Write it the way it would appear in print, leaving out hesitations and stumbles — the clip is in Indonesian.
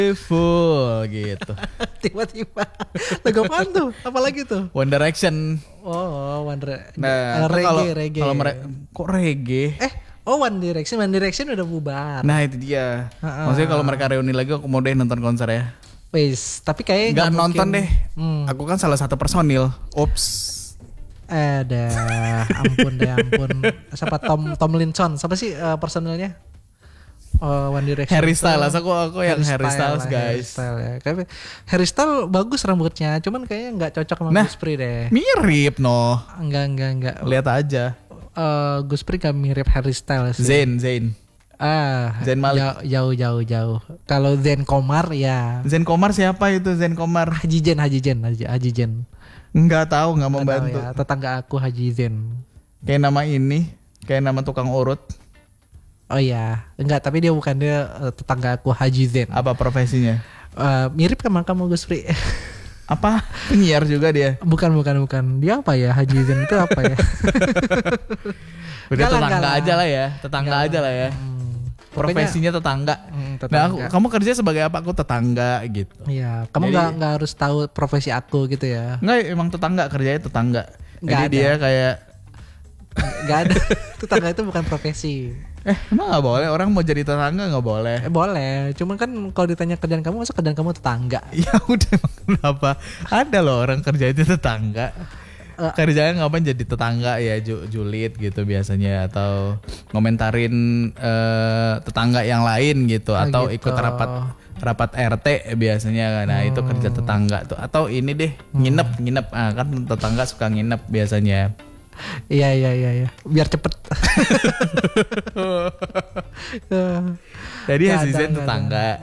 Full gitu. Tiba-tiba lagu apaan tuh? Apalagi tuh? One Direction. Oh, Nah, reggae. Kalau mereka kok reggae? One Direction udah bubar. Nah itu dia. Maksudnya kalau mereka reuni lagi aku mau deh nonton konser ya. Wis, tapi kayaknya nggak nonton deh. Aku kan salah satu personil. Ups. Ampun. Siapa Tomlinson? Siapa sih personilnya? One Direction. Harry Styles, aku yang Harry Styles guys. Harry Styles ya. Harry Styles bagus rambutnya, cuman kayaknya nggak cocok sama Gus Pri deh. Mirip no. Enggak. Lihat aja. Gus Pri gak mirip Harry Styles. Zayn Malik. Jauh. Kalau Zayn Komar ya. Zayn Komar siapa itu Zayn Komar? Haji Jen. Enggak tahu, enggak membantu. Ya, tetangga aku Haji Zen. Kayak nama tukang urut. Oh iya, enggak, tapi dia tetangga aku Haji Zen. Apa profesinya? Mirip sama kamu Gus Pri. Apa? Penyiar juga dia? Bukan. Dia apa ya? Haji Zen itu apa ya? Udah tetangga aja lah ya. Profesinya tetangga. Nah, kamu kerja sebagai apa? Aku tetangga gitu. Iya, kamu nggak harus tahu profesi aku gitu ya? Enggak, emang kerjanya tetangga. Jadi ada. dia kayak nggak ada. Tetangga itu bukan profesi. Emang nggak boleh? Orang mau jadi tetangga nggak boleh? Boleh, cuman kan kalau ditanya kerjaan kamu, masa kerjaan kamu tetangga? Ya udah, kenapa? Ada loh orang kerja itu tetangga. Kerjanya ngapain jadi tetangga ya, julid gitu biasanya, atau ngomentarin tetangga yang lain gitu, atau gitu. ikut rapat RT biasanya. Nah itu kerja tetangga tuh. Atau ini deh, nginep. Kan tetangga suka nginep biasanya. Iya. Biar cepet. Jadi Haji Zain tetangga.